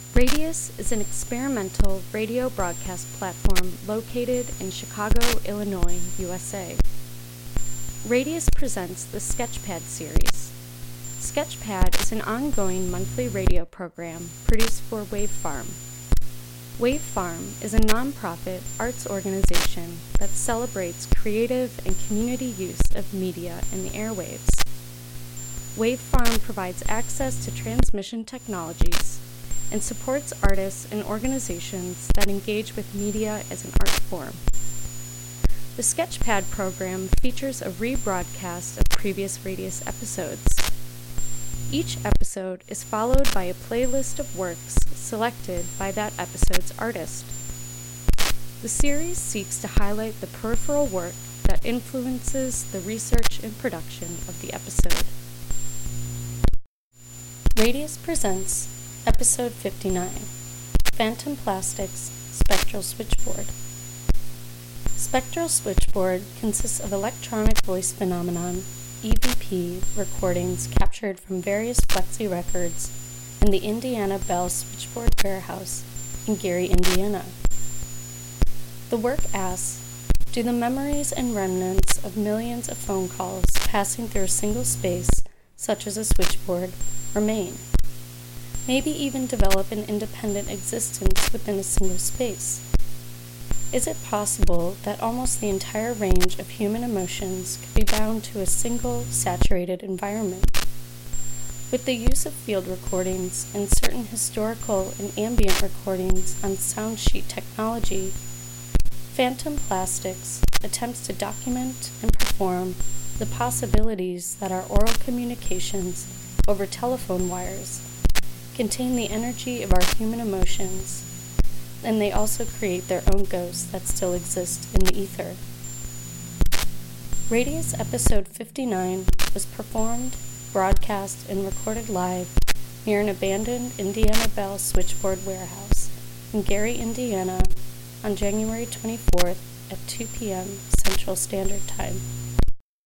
Radius is an experimental radio broadcast platform located in Chicago, Illinois, USA. Radius presents the Sketchpad series. Sketchpad is an ongoing monthly radio program produced for Wave Farm. Wave Farm is a nonprofit arts organization that celebrates creative and community use of media in the airwaves. Wave Farm provides access to transmission technologies and supports artists and organizations that engage with media as an art form. The Sketchpad program features a rebroadcast of previous Radius episodes. Each episode is followed by a playlist of works selected by that episode's artist. The series seeks to highlight the peripheral work that influences the research and production of the episode. Radius presents Episode 59, Phantom Plastics Spectral Switchboard. Spectral Switchboard consists of electronic voice phenomenon, EVP, recordings captured from various Flexi records in the Indiana Bell Switchboard Warehouse in Gary, Indiana. The work asks, do the memories and remnants of millions of phone calls passing through a single space, such as a switchboard, remain? Maybe even develop an independent existence within a single space? Is it possible that almost the entire range of human emotions could be bound to a single, saturated environment? With the use of field recordings and certain historical and ambient recordings on soundsheet technology, Phantom Plastics attempts to document and perform the possibilities that our oral communications over telephone wires contain the energy of our human emotions, and they also create their own ghosts that still exist in the ether. Radius Episode 59 was performed, broadcast, and recorded live near an abandoned Indiana Bell Switchboard Warehouse in Gary, Indiana on January 24th at 2 p.m. Central Standard Time.